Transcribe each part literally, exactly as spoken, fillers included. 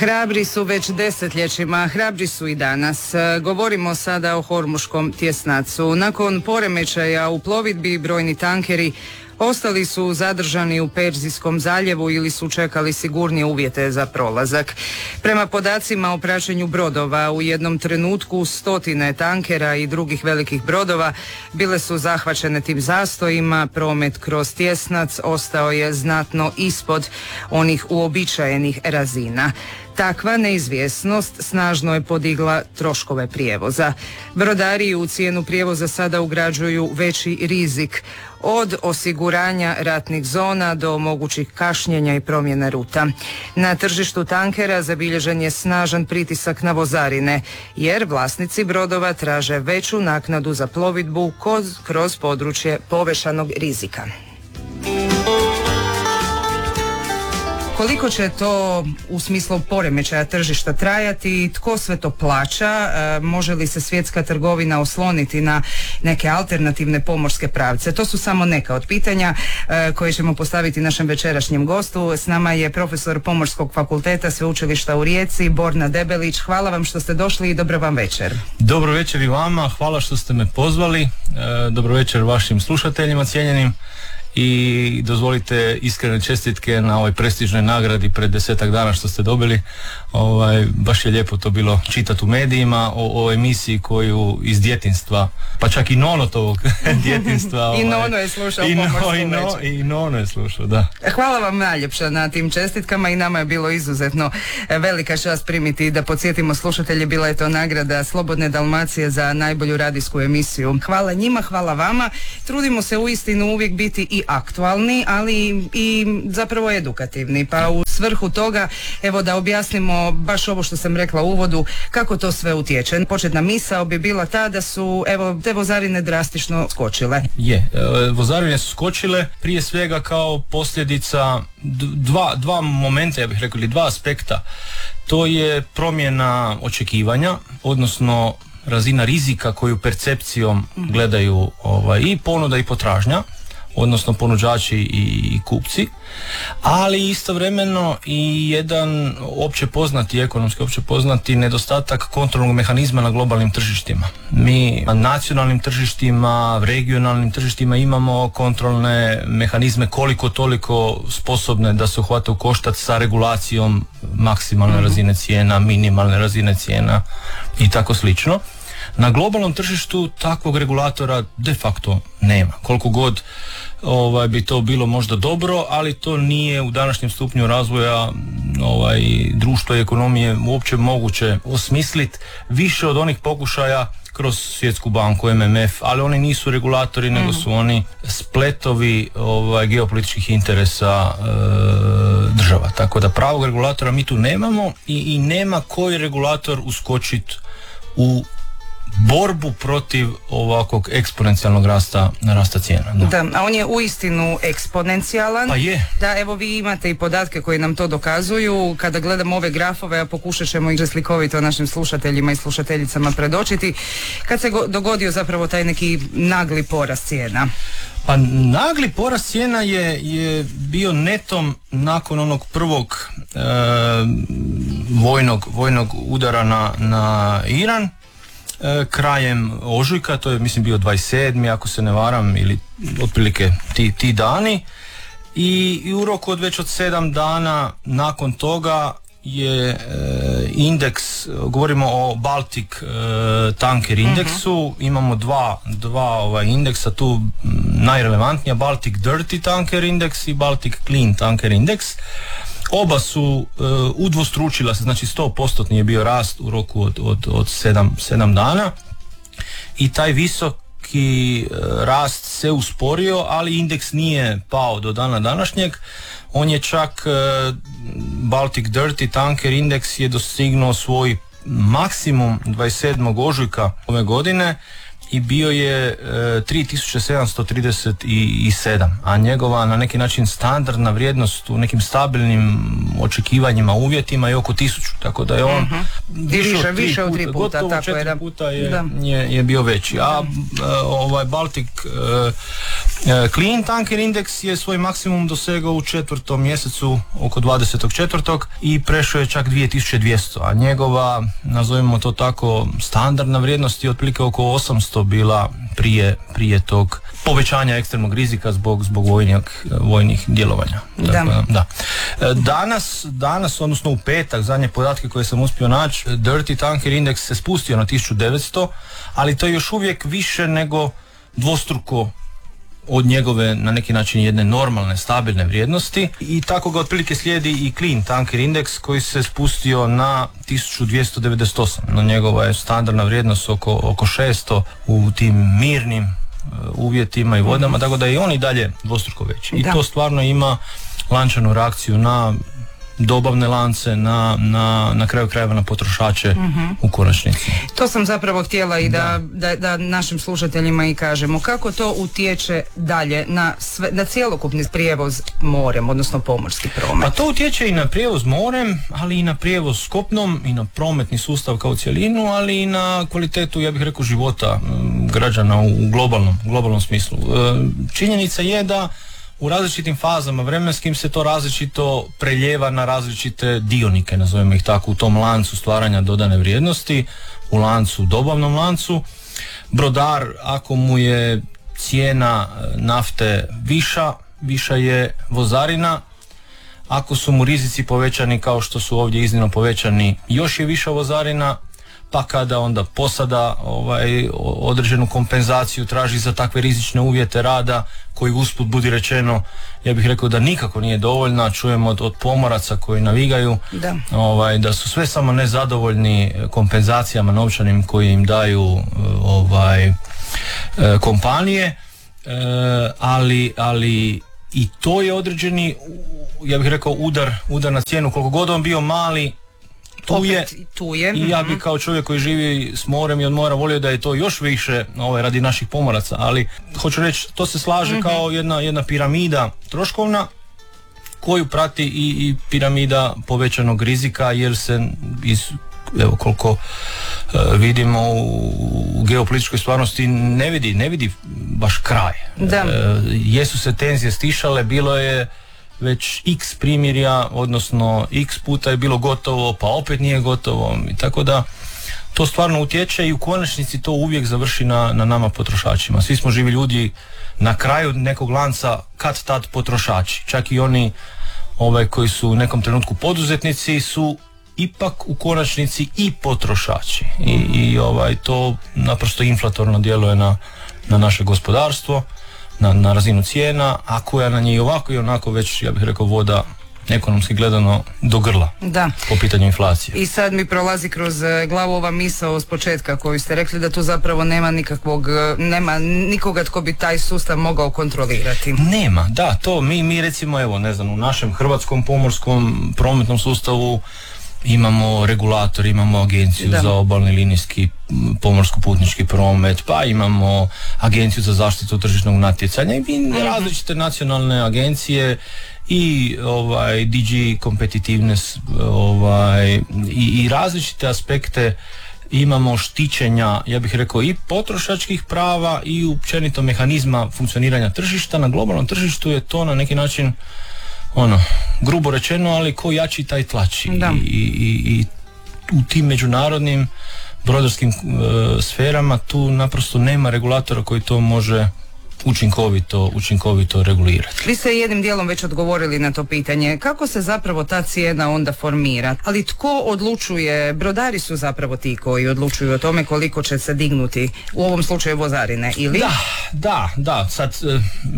Hrabri su već desetljećima, hrabri su i danas. Govorimo sada o hormuškom tjesnacu. Nakon poremećaja u plovidbi brojni tankeri ostali su zadržani u Perzijskom zaljevu ili su čekali sigurnije uvjete za prolazak. Prema podacima o praćenju brodova, u jednom trenutku stotine tankera i drugih velikih brodova bile su zahvaćene tim zastojima. Promet kroz tjesnac ostao je znatno ispod onih uobičajenih razina. Takva neizvjesnost snažno je podigla troškove prijevoza. Brodari u cijenu prijevoza sada ugrađuju veći rizik, od osiguranja ratnih zona do mogućih kašnjenja i promjene ruta. Na tržištu tankera zabilježen je snažan pritisak na vozarine, jer vlasnici brodova traže veću naknadu za plovidbu kroz, kroz područje povećanog rizika. Koliko će to u smislu poremećaja tržišta trajati, tko sve to plaća, e, može li se svjetska trgovina osloniti na neke alternativne pomorske pravce? To su samo neka od pitanja e, koje ćemo postaviti našem večerašnjem gostu. S nama je profesor Pomorskog fakulteta Sveučilišta u Rijeci, Borna Debelić. Hvala vam što ste došli i dobro vam večer. Dobro večer i vama, hvala što ste me pozvali. E, dobro večer vašim slušateljima cijenjenim. I dozvolite iskrene čestitke na ovoj prestižnoj nagradi pred desetak dana što ste dobili. Ovaj, baš je lijepo to bilo čitati u medijima o, o emisiji koju iz djetinjstva, pa čak i Nonotovog djetinjstva. Ovaj, I Nono je slušao i, Pomorsku no, i, no, večer. I Nono je slušao, da. Hvala vam najljepša na tim čestitkama i nama je bilo izuzetno velika čast primiti. Da podsjetimo slušatelji, bila je to nagrada Slobodne Dalmacije za najbolju radijsku emisiju. Hvala njima, hvala vama. Trudimo se uistinu uvijek biti i aktualni, ali i zapravo edukativni. Pa u svrhu toga, evo da objasnimo baš ovo što sam rekla u uvodu, kako to sve utječe. Početna misao bi bila ta da su, evo, te vozarine drastično skočile. Je, vozarine su skočile prije svega kao posljedica dva, dva momenta, ja bih rekao, ili dva aspekta. To je promjena očekivanja, odnosno razina rizika koju percepcijom gledaju ovaj, i ponuda i potražnja, odnosno ponuđači i kupci, ali istovremeno i jedan opće poznati, ekonomski opće poznati nedostatak kontrolnog mehanizma na globalnim tržištima. Mi na nacionalnim tržištima, regionalnim tržištima imamo kontrolne mehanizme koliko toliko sposobne da se uhvate u koštac sa regulacijom maksimalne razine cijena, minimalne razine cijena i tako slično. Na globalnom tržištu takvog regulatora de facto nema. Koliko god ovaj, bi to bilo možda dobro, ali to nije u današnjem stupnju razvoja ovaj, društva i ekonomije uopće moguće osmisliti više od onih pokušaja kroz Svjetsku banku, M M F, ali oni nisu regulatori, nego su oni spletovi ovaj, geopolitičkih interesa e, država. Tako da pravog regulatora mi tu nemamo i, i nema koji regulator uskočiti u borbu protiv ovakvog eksponencijalnog rasta, rasta cijena. Da. da, a on je uistinu eksponencijalan. Pa je. Da, evo vi imate i podatke koji nam to dokazuju. Kada gledamo ove grafove, a pokušat ćemo ih slikovito našim slušateljima i slušateljicama predočiti, kad se go- dogodio zapravo taj neki nagli porast cijena? Pa nagli porast cijena je, je bio netom nakon onog prvog e, vojnog, vojnog udara na, na Iran. Krajem ožujka, to je mislim bio dvadeset sedmi ako se ne varam, ili otprilike ti, ti dani, i, i u roku od već od sedam dana nakon toga je e, indeks, govorimo o Baltic e, tanker indeksu, uh-huh. imamo dva, dva ovaj indeksa tu najrelevantnija, Baltic Dirty tanker indeks i Baltic Clean tanker indeks. Oba su uh, udvostručila se, znači sto posto je bio rast u roku od, od, od sedam dana i taj visoki uh, rast se usporio, ali indeks nije pao do dana današnjeg. On je čak, uh, Baltic Dirty tanker indeks je dostignuo svoj maksimum dvadeset sedmog ožujka ove godine i bio je e, tri tisuće sedamsto trideset sedam, a njegova na neki način standardna vrijednost u nekim stabilnim očekivanjima, uvjetima je oko tisuću, tako da je on uh-huh. više, više, više od tri puta, gotovo tako četiri je, puta je, je, je bio veći. A e, ovaj Baltic e, Clean Tanker Index je svoj maksimum dosegao u četvrtom mjesecu oko dvadesetog četvrtog i prešao je čak dvije tisuće dvjesto, a njegova, nazovimo to tako, standardna vrijednost je otprilike oko osamsto bila prije, prije tog povećanja ekstremnog rizika zbog, zbog vojnih, vojnih djelovanja. Da. Dakle, da. Danas, danas, odnosno u petak, zadnje podatke koje sam uspio naći, Dirty Tanker Index se spustio na tisuću devetsto, ali to je još uvijek više nego dvostruko od njegove na neki način jedne normalne, stabilne vrijednosti, i tako ga otprilike slijedi i Clean Tanker Index koji se spustio na tisuću dvjesto devedeset osam, no njegova je standardna vrijednost oko, oko šesto u tim mirnim uh, uvjetima i vodama, tako da je on i dalje dvostruko veći. I da. To stvarno ima lančanu reakciju na dobavne lance, na, na, na kraju krajeva na potrošače uh-huh. u konačnici. To sam zapravo htjela i da, da. Da, da našim slušateljima i kažemo kako to utječe dalje na, sve, na cjelokupni prijevoz morem, odnosno pomorski promet. Pa to utječe i na prijevoz morem, ali i na prijevoz kopnom i na prometni sustav kao cjelinu, ali i na kvalitetu, ja bih rekao, života građana u globalnom, globalnom smislu. Činjenica je da u različitim fazama vremenskim se to različito preljeva na različite dionike, nazovemo ih tako, u tom lancu stvaranja dodane vrijednosti, u lancu, dobavnom lancu. Brodar, ako mu je cijena nafte viša, viša je vozarina. Ako su mu rizici povećani kao što su ovdje iznimno povećani, još je viša vozarina. Pa kada onda posada ovaj, određenu kompenzaciju traži za takve rizične uvjete rada, koji usput budi rečeno, ja bih rekao da nikako nije dovoljna. Čujemo od, od pomoraca koji navigaju da. Ovaj, da su sve samo nezadovoljni kompenzacijama novčanim koje im daju ovaj, kompanije, ali, ali i to je određeni, ja bih rekao, udar, udar na cijenu, koliko god on bio mali. Tu je, tu je. I ja bih kao čovjek koji živi s morem i od mora volio da je to još više ovaj, radi naših pomoraca, ali hoću reći, to se slaže mm-hmm. kao jedna, jedna piramida troškovna koju prati i, i piramida povećanog rizika, jer se iz, evo koliko uh, vidimo u geopolitičkoj stvarnosti ne vidi, ne vidi baš kraj. Da. Uh, jesu se tenzije stišale, bilo je već x primjerja, odnosno x puta je bilo gotovo, pa opet nije gotovo, i tako da to stvarno utječe i u konačnici to uvijek završi na, na nama potrošačima. Svi smo živi ljudi, na kraju nekog lanca kad tad potrošači, čak i oni ovaj, koji su u nekom trenutku poduzetnici su ipak u konačnici i potrošači i, i ovaj, to naprosto inflatorno djeluje na, na naše gospodarstvo, Na, na razinu cijena, a koja na nje i ovako i onako već, ja bih rekao, voda ekonomski gledano do grla da. Po pitanju inflacije. I sad mi prolazi kroz glavu ova misao s početka koju ste rekli da tu zapravo nema nikakvog, nema nikoga tko bi taj sustav mogao kontrolirati. Nema, da, to mi, mi recimo, evo, ne znam, u našem hrvatskom pomorskom prometnom sustavu imamo regulator, imamo agenciju da. Za obalni linijski pomorsko-putnički promet, pa imamo agenciju za zaštitu tržišnog natjecanja i uh-huh. različite nacionalne agencije i ovaj D G Competitiveness ovaj, i, i različite aspekte imamo štićenja, ja bih rekao, i potrošačkih prava i općenito mehanizma funkcioniranja tržišta. Na globalnom tržištu je to na neki način ono, grubo rečeno, ali ko jači taj tlači. I, i, i u tim međunarodnim brodarskim e, sferama tu naprosto nema regulatora koji to može učinkovito, učinkovito regulirati. Vi ste jednim dijelom već odgovorili na to pitanje. Kako se zapravo ta cijena onda formira? Ali tko odlučuje? Brodari su zapravo ti koji odlučuju o tome koliko će se dignuti, u ovom slučaju vozarine, ili? Da, da, da. Sad, eh,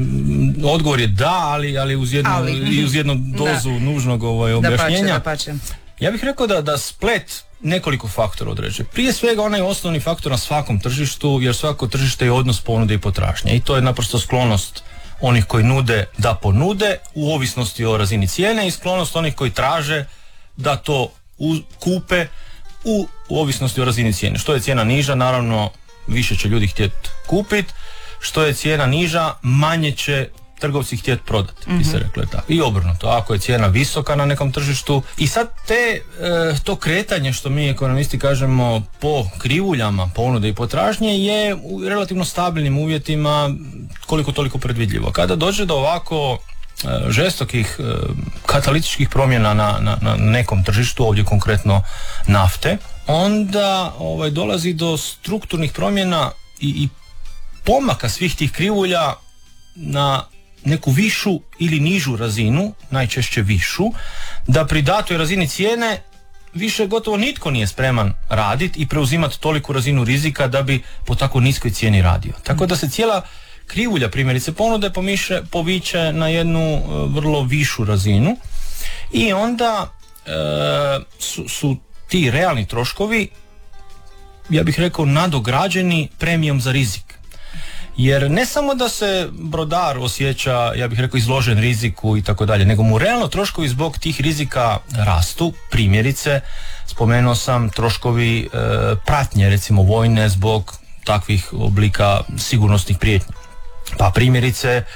odgovor je da, ali, ali uz jednu, ali. uz jednu dozu da. nužnog ovaj, objašnjenja. Da pače, da pače. Ja bih rekao da, da splet nekoliko faktora određuje. Prije svega onaj osnovni faktor na svakom tržištu, jer svako tržište je odnos ponude i potražnje i to je naprosto sklonost onih koji nude da ponude u ovisnosti o razini cijene i sklonost onih koji traže da to u, kupe u, u ovisnosti o razini cijene. Što je cijena niža, naravno više će ljudi htjeti kupiti, što je cijena niža, manje će trgovci htjeti prodati, bi se reklo tako. I obrnuto, ako je cijena visoka na nekom tržištu. I sad te, e, to kretanje, što mi ekonomisti kažemo po krivuljama ponude i potražnje, je u relativno stabilnim uvjetima koliko toliko predvidljivo. Kada dođe do ovako e, žestokih e, katalitičkih promjena na, na, na nekom tržištu, ovdje konkretno nafte, onda ovaj, dolazi do strukturnih promjena i, i pomaka svih tih krivulja na neku višu ili nižu razinu, najčešće višu, da pri datoj razini cijene više gotovo nitko nije spreman raditi i preuzimati toliku razinu rizika da bi po tako niskoj cijeni radio. Tako da se cijela krivulja, primjerice ponude, pomiše, poviče na jednu uh, vrlo višu razinu i onda uh, su, su ti realni troškovi, ja bih rekao, nadograđeni premijom za rizik. Jer ne samo da se brodar osjeća, ja bih rekao, izložen riziku i tako dalje, nego mu realno troškovi zbog tih rizika rastu. Primjerice, spomenuo sam troškovi e, pratnje, recimo vojne, zbog takvih oblika sigurnosnih prijetnji. Pa primjerice, e,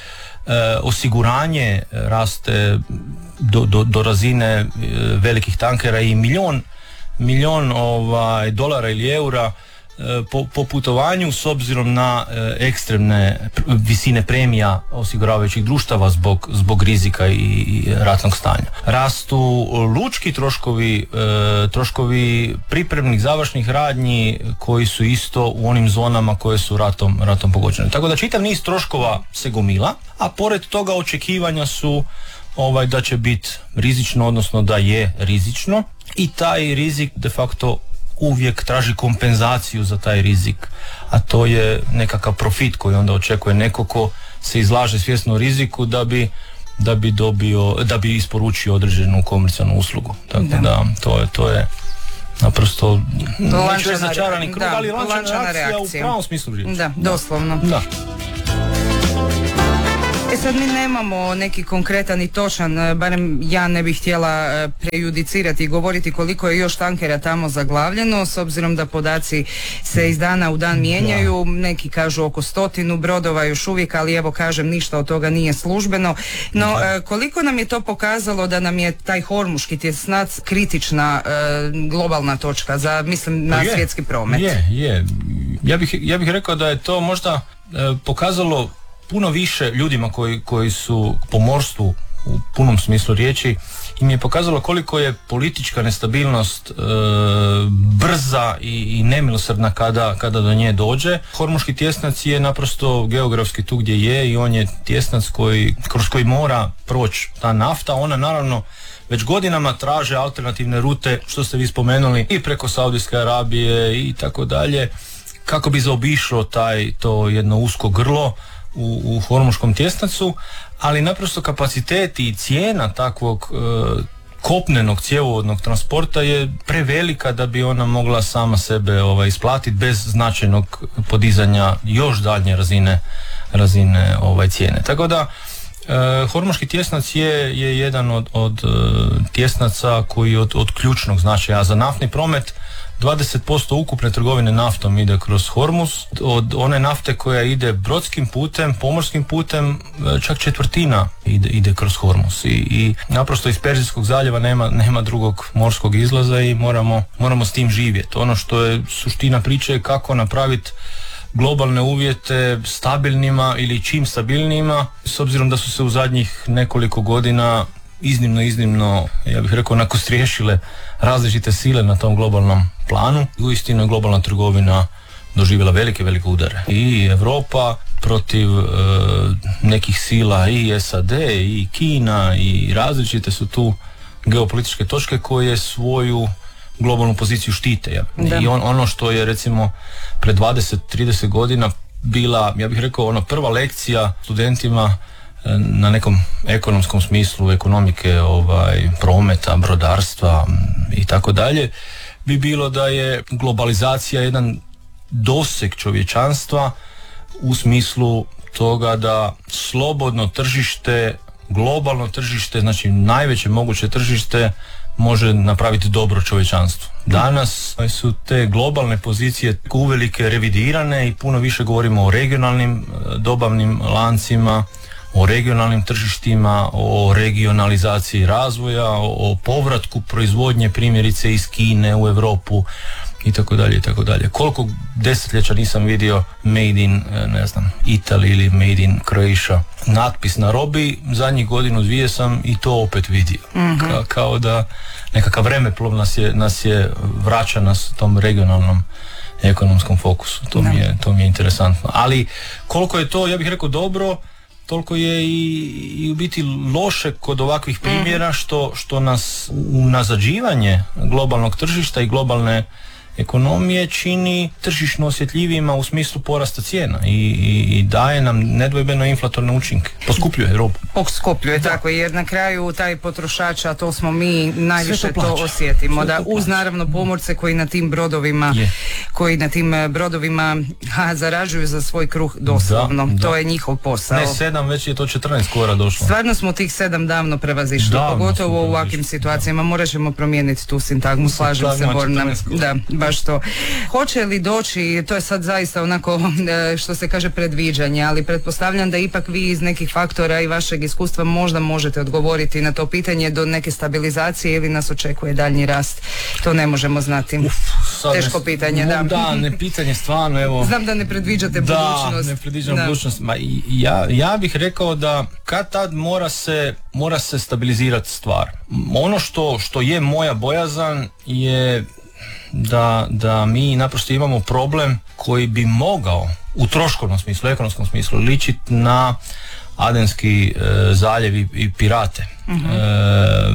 osiguranje raste do, do, do razine e, velikih tankera i milion, milion ovaj, dolara ili eura Po, po putovanju s obzirom na e, ekstremne visine premija osiguravajućih društava zbog, zbog rizika i, i ratnog stanja. Rastu lučki troškovi, e, troškovi pripremnih završnih radnji koji su isto u onim zonama koje su ratom, ratom pogođene. Tako da čitav niz troškova se gomila, a pored toga očekivanja su ovaj, da će biti rizično, odnosno da je rizično, i taj rizik de facto uvijek traži kompenzaciju za taj rizik, a to je nekakav profit koji onda očekuje neko ko se izlaže svjesno riziku da bi, da bi dobio, da bi isporučio određenu komercijalnu uslugu. Tako da, da to je, to je naprosto, neću reći začarani krug, ali lančana reakcija u pravom smislu riječi. Da, doslovno. Da. E sad mi nemamo neki konkretan i točan, barem ja ne bih htjela prejudicirati i govoriti koliko je još tankera tamo zaglavljeno, s obzirom da podaci se iz dana u dan mijenjaju, neki kažu oko stotinu brodova još uvijek, ali evo kažem, ništa od toga nije službeno. No koliko nam je to pokazalo da nam je taj hormuški tjesnac kritična e, globalna točka za, mislim, na je, svjetski promet? Je, je. Ja bih, ja bih rekao da je to možda e, pokazalo puno više ljudima koji, koji su po morstvu u punom smislu riječi, im je pokazalo koliko je politička nestabilnost e, brza i, i nemilosrdna kada, kada do nje dođe. Hormuški tjesnac je naprosto geografski tu gdje je i on je tjesnac koji, kroz koji mora proći ta nafta. Ona naravno već godinama traže alternativne rute, što ste vi spomenuli, i preko Saudijske Arabije i tako dalje, kako bi zaobišlo taj, to jedno usko grlo u, u hormuškom tjesnacu, ali naprosto kapaciteti i cijena takvog e, kopnenog cjevovodnog transporta je prevelika da bi ona mogla sama sebe ovaj, isplatiti bez značajnog podizanja još daljnje razine, razine ovaj, cijene. Tako da e, hormuški tjesnac je, je jedan od, od e, tjesnaca koji je od, od ključnog značaja za naftni promet. dvadeset posto ukupne trgovine naftom ide kroz Hormuz, od one nafte koja ide brodskim putem, pomorskim putem, čak četvrtina ide, ide kroz Hormuz. I, i naprosto iz Perzijskog zaljeva nema, nema drugog morskog izlaza i moramo, moramo s tim živjeti. Ono što je suština priče je kako napraviti globalne uvjete stabilnima ili čim stabilnijima, s obzirom da su se u zadnjih nekoliko godina iznimno, iznimno, ja bih rekao, nakostriješile različite sile na tom globalnom planu. Uistinu je globalna trgovina doživjela velike, velike udare. I Europa protiv e, nekih sila, i S A D, i Kina, i različite su tu geopolitičke točke koje svoju globalnu poziciju štite. Ja. I on, ono što je recimo pred dvadeset trideset godina bila, ja bih rekao, ono prva lekcija studentima na nekom ekonomskom smislu ekonomike, ovaj, prometa, brodarstva i tako dalje, bi bilo da je globalizacija jedan doseg čovječanstva u smislu toga da slobodno tržište, globalno tržište, znači najveće moguće tržište, može napraviti dobro čovječanstvo. Danas su te globalne pozicije uvelike revidirane i puno više govorimo o regionalnim dobavnim lancima, o regionalnim tržištima, o regionalizaciji razvoja, o, o povratku proizvodnje primjerice iz Kine u Europu i tako dalje i tako dalje. Koliko desetljeća nisam vidio made in, ne znam, Italy ili made in Croatia natpis na robi, zadnjih godinu dvije sam i to opet vidio. Mm-hmm. Ka, kao da nekakav vremeplov nas je, nas je vraća nas tom regionalnom ekonomskom fokusu. To mi je, to mi je interesantno. Ali koliko je to, ja bih rekao, dobro, toliko je i, i u biti loše kod ovakvih primjera što, što nas unazađivanje globalnog tržišta i globalne ekonomije čini tržišno osjetljivijima u smislu porasta cijena i, i, i daje nam nedvojbeno inflatorne učinke. Poskupljuje robu. Poskupljuje, da. Tako, jer na kraju taj potrošač, a to smo mi, najviše to, to osjetimo. Da, uz naravno pomorce koji na tim brodovima je. koji na tim brodovima ha, zarađuju za svoj kruh doslovno. Da, to da. je njihov posao. Ne sedam, već je to četrnaest kora došlo. Stvarno smo tih sedam davno prevazišli, davno pogotovo u ovakvim situacijama. Da. Morat ćemo promijeniti tu sintagmu, slažem se, Borna. Da, baš to. Hoće li doći, to je sad zaista onako što se kaže predviđanje, ali pretpostavljam da ipak vi iz nekih faktora i vašeg iskustva možda možete odgovoriti na to pitanje do neke stabilizacije ili nas očekuje daljnji rast. To ne možemo znati. Uf, teško ne, pitanje, da. Da, ne pitanje stvarno, evo. Znam da ne predviđate da, budućnost. Da, ne predviđam da. budućnost. Ma, ja, ja bih rekao da kad tad mora se, mora se stabilizirati stvar. Ono što, što je moja bojazan je Da, da mi naprosto imamo problem koji bi mogao u troškovnom smislu, ekonomskom smislu ličiti na Adenski e, zaljev i, i pirate. Uh-huh. E,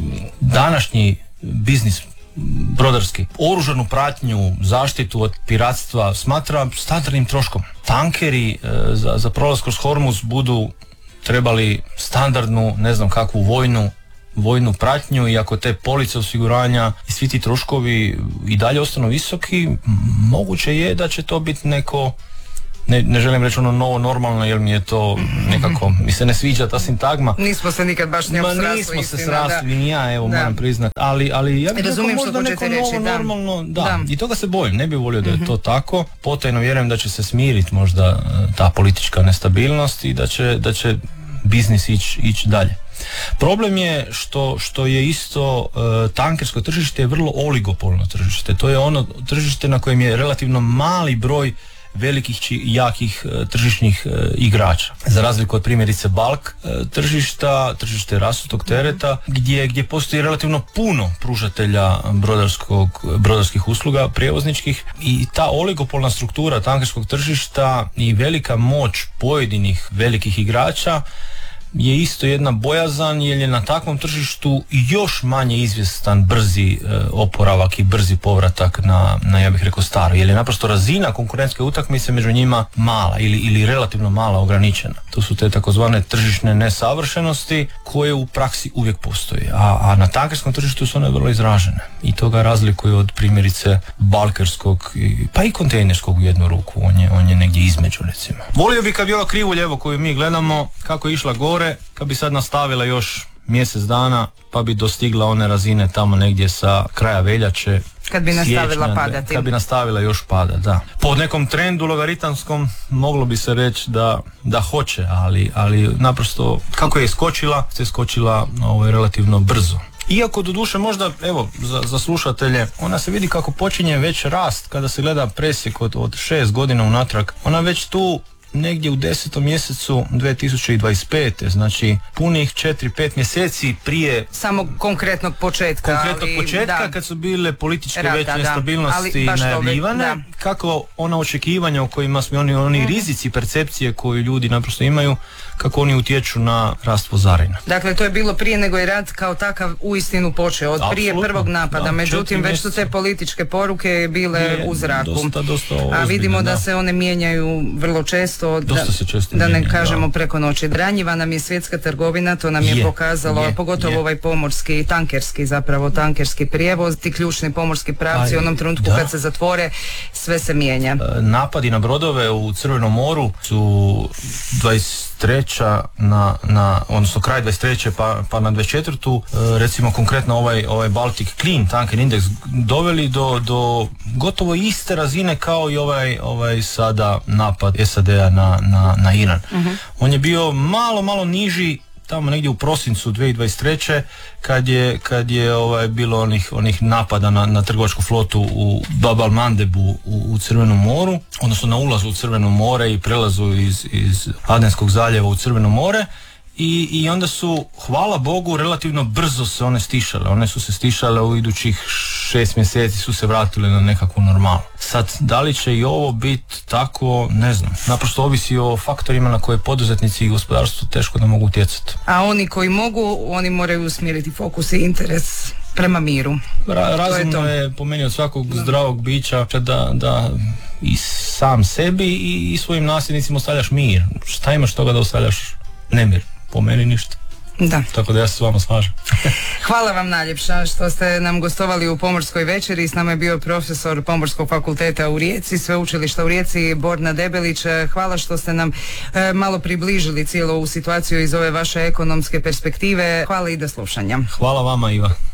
današnji biznis brodarski, oružanu pratnju, zaštitu od piratstva smatra standardnim troškom. Tankeri e, za, za prolaz kroz Hormuz budu trebali standardnu, ne znam kakvu vojnu vojnu pratnju i ako te police osiguranja i svi ti troškovi i dalje ostanu visoki, moguće je da će to biti neko, ne, ne želim reći ono novo normalno jer mi je to nekako, mi se ne sviđa ta sintagma. Nismo se nikad baš njom srasli. Nismo istina, se srasli, ni ja, evo da. moram priznati, ali, ali ja bih rekao možda neko novo reći, da. normalno, da. da, i toga se bojim, ne bih volio da je uh-huh. to tako, potajno vjerujem da će se smiriti možda ta politička nestabilnost i da će, da će biznis ići ić dalje. Problem je što, što je isto uh, tankersko tržište je vrlo oligopolno tržište. To je ono tržište na kojem je relativno mali broj velikih i jakih uh, tržišnih uh, igrača. Za razliku od primjerice balk uh, tržišta, tržište rasutog tereta, gdje, gdje postoji relativno puno pružatelja brodarskog, brodarskih usluga, prijevozničkih, i ta oligopolna struktura tankerskog tržišta i velika moć pojedinih velikih igrača je isto jedna bojazan, jer je na takvom tržištu još manje izvjestan brzi e, oporavak i brzi povratak na, na, ja bih rekao, staro, jer je naprosto razina konkurentske utakmice među njima mala ili, ili relativno mala, ograničena. To su te takozvane tržišne nesavršenosti koje u praksi uvijek postoji, a, a na tankerskom tržištu su one vrlo izražene i to ga razlikuje od primjerice balkerskog pa i kontejnerskog u jednu ruku, on je, on je negdje između, recimo. Volio bi kad bi ova krivu lijevo koju mi gledamo, kako je išla gore, kad bi sad nastavila još mjesec dana, pa bi dostigla one razine tamo negdje sa kraja veljače. Kad bi nastavila siječnja, padati. Kad bi nastavila još pada, da. Po nekom trendu logaritanskom moglo bi se reći da, da hoće, ali, ali naprosto kako je skočila, se skočila ovo, relativno brzo. Iako doduše možda, evo, za, za slušatelje, ona se vidi kako počinje već rast kada se gleda presjek od, od šest godina unatrag. Ona već tu negdje u desetom mjesecu dvije tisuće dvadeset pete, znači punih četiri pet mjeseci prije samog konkretnog početka. Konkretnog ali, početka, da. kad su bile političke Rata, veće nestabilnosti najavljivane, kako ona očekivanja o kojima smo, oni, oni mm-hmm. rizici, percepcije koju ljudi naprosto imaju, kako oni utječu na rast vozarina. Dakle, to je bilo prije nego je rat kao takav uistinu počeo, od Absolutno. prije prvog napada, da, međutim već su te političke poruke bile je, u zraku. Dosta, dosta ozbiljno, a vidimo da. da se one mijenjaju vrlo često. Da, da ne kažemo da. preko noći. Ranjiva nam je svjetska trgovina, to nam je, je pokazalo, je, pogotovo je. ovaj pomorski, tankerski zapravo, tankerski prijevoz, ti ključni pomorski pravci, u onom trenutku da. kad se zatvore, sve se mijenja. Napadi na brodove u Crvenom moru su dvadeset treće treća na, na odnosno kraj dvadeset treće pa, pa na dvadeset četvrtu recimo konkretno ovaj, ovaj Baltic Clean Tanker Index doveli do, do gotovo iste razine kao i ovaj, ovaj sada napad S A D-a na, na, na Iran. Uh-huh. On je bio malo, malo niži tamo negdje u prosincu dvije tisuće dvadeset treće kad je, kad je ovaj, bilo onih, onih napada na, na trgovačku flotu u Bab al-Mandebu u, u Crvenom moru, odnosno na ulazu u Crveno more i prelazu iz, iz Adenskog zaljeva u Crveno more. I, I onda su, hvala Bogu, relativno brzo se one stišale. One su se stišale u idućih šest mjeseci su se vratile na nekakvu normalu. Sad, da li će i ovo biti tako, ne znam. Naprosto ovisi o faktorima na koje poduzetnici i gospodarstvo teško da mogu utjecati. A oni koji mogu, oni moraju usmjeriti fokus i interes prema miru. Ra- razumno je, je po meni od svakog da. zdravog bića da, da i sam sebi i, i svojim nasljednicima ostavljaš mir. Šta imaš toga da ostavljaš nemir? Po meni ništa. Da. Tako da ja se s vama slažem. Hvala vam najljepša što ste nam gostovali u Pomorskoj večeri. S nama je bio profesor Pomorskog fakulteta u Rijeci, Sveučilišta u Rijeci, Borna Debelić. Hvala što ste nam e, malo približili cijelu ovu situaciju iz ove vaše ekonomske perspektive. Hvala i do slušanja. Hvala vama, Iva.